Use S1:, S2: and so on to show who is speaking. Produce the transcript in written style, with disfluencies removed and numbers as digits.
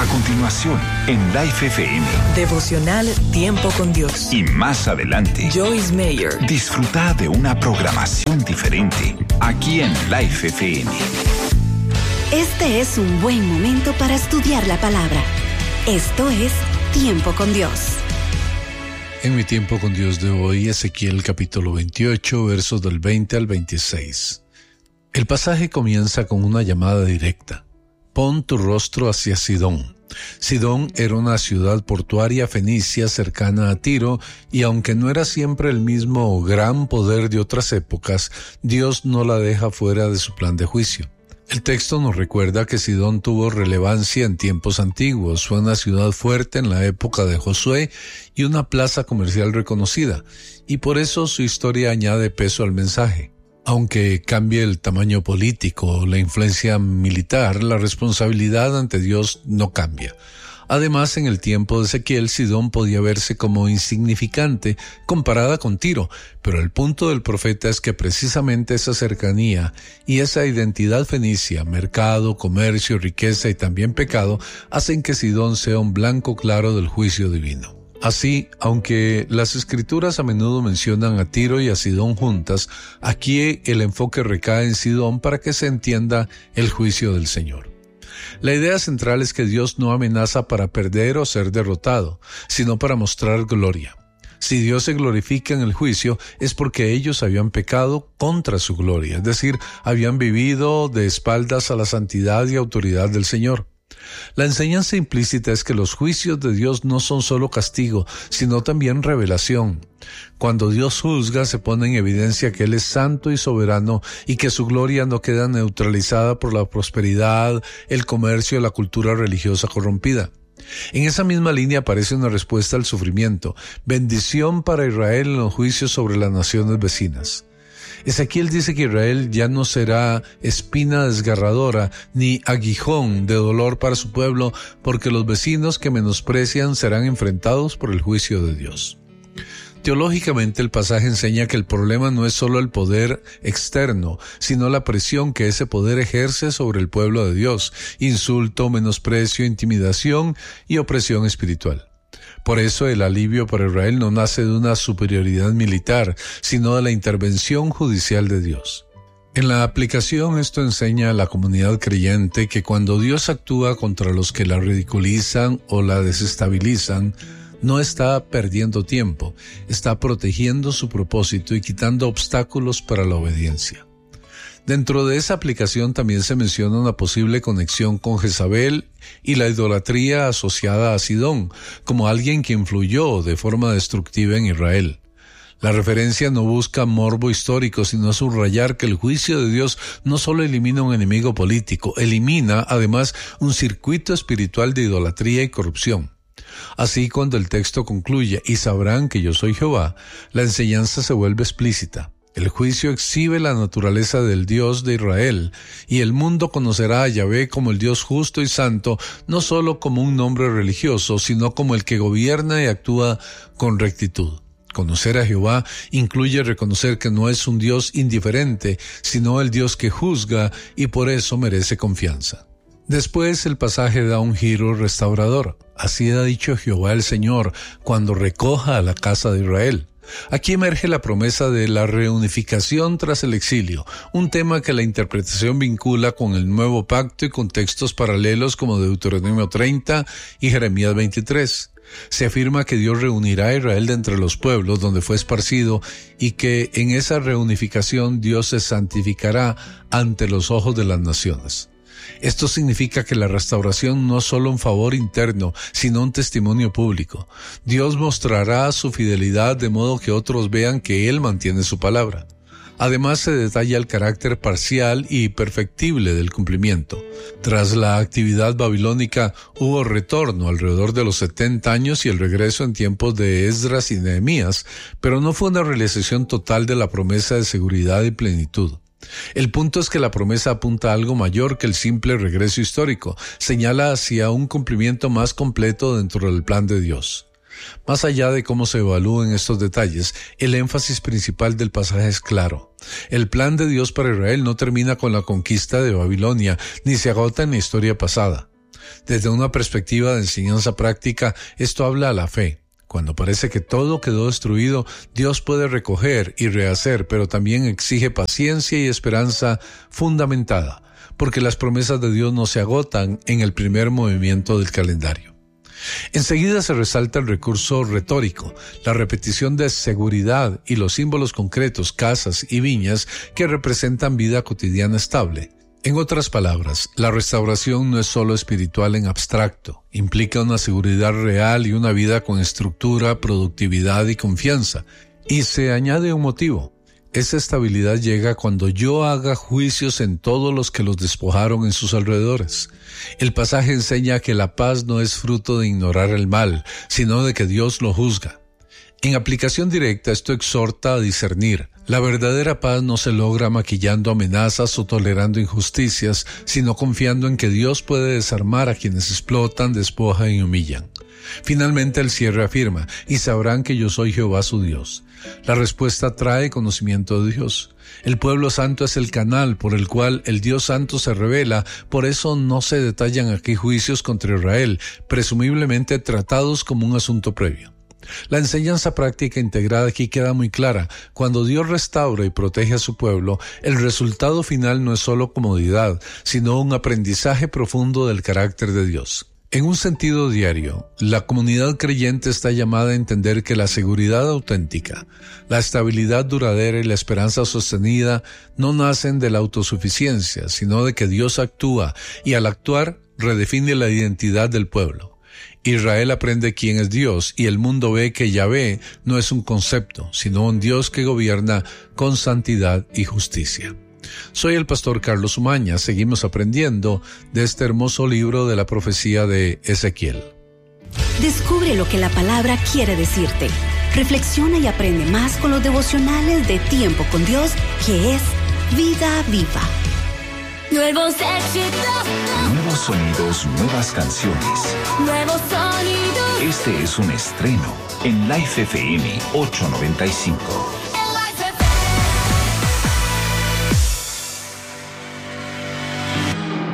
S1: A continuación, en Life FM.
S2: Devocional Tiempo con Dios.
S1: Y más adelante,
S2: Joyce Meyer.
S1: Disfruta de una programación diferente aquí en Life FM.
S3: Este es un buen momento para estudiar la palabra. Esto es Tiempo con Dios.
S4: En mi Tiempo con Dios de hoy, Ezequiel capítulo 28, versos del 20 al 26. El pasaje comienza con una llamada directa. Pon tu rostro hacia Sidón. Sidón era una ciudad portuaria fenicia cercana a Tiro, y aunque no era siempre el mismo gran poder de otras épocas, Dios no la deja fuera de su plan de juicio. El texto nos recuerda que Sidón tuvo relevancia en tiempos antiguos, fue una ciudad fuerte en la época de Josué y una plaza comercial reconocida, y por eso su historia añade peso al mensaje. Aunque cambie el tamaño político o la influencia militar, la responsabilidad ante Dios no cambia. Además, en el tiempo de Ezequiel, Sidón podía verse como insignificante comparada con Tiro, pero el punto del profeta es que precisamente esa cercanía y esa identidad fenicia, mercado, comercio, riqueza y también pecado, hacen que Sidón sea un blanco claro del juicio divino. Así, aunque las escrituras a menudo mencionan a Tiro y a Sidón juntas, aquí el enfoque recae en Sidón para que se entienda el juicio del Señor. La idea central es que Dios no amenaza para perder o ser derrotado, sino para mostrar gloria. Si Dios se glorifica en el juicio, es porque ellos habían pecado contra su gloria, es decir, habían vivido de espaldas a la santidad y autoridad del Señor. La enseñanza implícita es que los juicios de Dios no son solo castigo, sino también revelación. Cuando Dios juzga, se pone en evidencia que Él es santo y soberano y que su gloria no queda neutralizada por la prosperidad, el comercio y la cultura religiosa corrompida. En esa misma línea aparece una respuesta al sufrimiento, bendición para Israel en los juicios sobre las naciones vecinas. Ezequiel dice que Israel ya no será espina desgarradora ni aguijón de dolor para su pueblo, porque los vecinos que menosprecian serán enfrentados por el juicio de Dios. Teológicamente, el pasaje enseña que el problema no es solo el poder externo, sino la presión que ese poder ejerce sobre el pueblo de Dios: insulto, menosprecio, intimidación y opresión espiritual. Por eso el alivio para Israel no nace de una superioridad militar, sino de la intervención judicial de Dios. En la aplicación, esto enseña a la comunidad creyente que cuando Dios actúa contra los que la ridiculizan o la desestabilizan, no está perdiendo tiempo, está protegiendo su propósito y quitando obstáculos para la obediencia. Dentro de esa aplicación también se menciona una posible conexión con Jezabel y la idolatría asociada a Sidón, como alguien que influyó de forma destructiva en Israel. La referencia no busca morbo histórico, sino subrayar que el juicio de Dios no solo elimina un enemigo político, elimina además un circuito espiritual de idolatría y corrupción. Así, cuando el texto concluye, y sabrán que yo soy Jehová, la enseñanza se vuelve explícita. El juicio exhibe la naturaleza del Dios de Israel, y el mundo conocerá a Yahvé como el Dios justo y santo, no solo como un nombre religioso, sino como el que gobierna y actúa con rectitud. Conocer a Jehová incluye reconocer que no es un Dios indiferente, sino el Dios que juzga y por eso merece confianza. Después el pasaje da un giro restaurador. Así ha dicho Jehová el Señor, cuando recoja a la casa de Israel. Aquí emerge la promesa de la reunificación tras el exilio, un tema que la interpretación vincula con el nuevo pacto y con textos paralelos como Deuteronomio 30 y Jeremías 23. Se afirma que Dios reunirá a Israel de entre los pueblos donde fue esparcido y que en esa reunificación Dios se santificará ante los ojos de las naciones. Esto significa que la restauración no es solo un favor interno, sino un testimonio público. Dios mostrará su fidelidad de modo que otros vean que Él mantiene su palabra. Además, se detalla el carácter parcial y perfectible del cumplimiento. Tras la actividad babilónica hubo retorno alrededor de los 70 años y el regreso en tiempos de Esdras y Nehemías, pero no fue una realización total de la promesa de seguridad y plenitud. El punto es que la promesa apunta a algo mayor que el simple regreso histórico, señala hacia un cumplimiento más completo dentro del plan de Dios. Más allá de cómo se evalúen estos detalles, el énfasis principal del pasaje es claro. El plan de Dios para Israel no termina con la conquista de Babilonia, ni se agota en la historia pasada. Desde una perspectiva de enseñanza práctica, esto habla a la fe. Cuando parece que todo quedó destruido, Dios puede recoger y rehacer, pero también exige paciencia y esperanza fundamentada, porque las promesas de Dios no se agotan en el primer movimiento del calendario. Enseguida se resalta el recurso retórico, la repetición de seguridad y los símbolos concretos, casas y viñas que representan vida cotidiana estable. En otras palabras, la restauración no es solo espiritual en abstracto, implica una seguridad real y una vida con estructura, productividad y confianza. Y se añade un motivo. Esa estabilidad llega cuando yo haga juicios en todos los que los despojaron en sus alrededores. El pasaje enseña que la paz no es fruto de ignorar el mal, sino de que Dios lo juzga. En aplicación directa, esto exhorta a discernir. La verdadera paz no se logra maquillando amenazas o tolerando injusticias, sino confiando en que Dios puede desarmar a quienes explotan, despojan y humillan. Finalmente el cierre afirma, y sabrán que yo soy Jehová su Dios. La respuesta trae conocimiento de Dios. El pueblo santo es el canal por el cual el Dios santo se revela, por eso no se detallan aquí juicios contra Israel, presumiblemente tratados como un asunto previo. La enseñanza práctica integrada aquí queda muy clara. Cuando Dios restaura y protege a su pueblo, el resultado final no es solo comodidad, sino un aprendizaje profundo del carácter de Dios. En un sentido diario, la comunidad creyente está llamada a entender que la seguridad auténtica, la estabilidad duradera y la esperanza sostenida no nacen de la autosuficiencia, sino de que Dios actúa y al actuar redefine la identidad del pueblo. Israel aprende quién es Dios y el mundo ve que Yahvé no es un concepto, sino un Dios que gobierna con santidad y justicia. Soy el pastor Carlos Umaña. Seguimos aprendiendo de este hermoso libro de la profecía de Ezequiel.
S3: Descubre lo que la palabra quiere decirte. Reflexiona y aprende más con los devocionales de Tiempo con Dios, que es Vida Viva.
S5: Nuevos éxitos,
S1: Nuevos sonidos, nuevas canciones.
S5: nuevos sonidos.
S1: Este es un estreno en Life FM 895.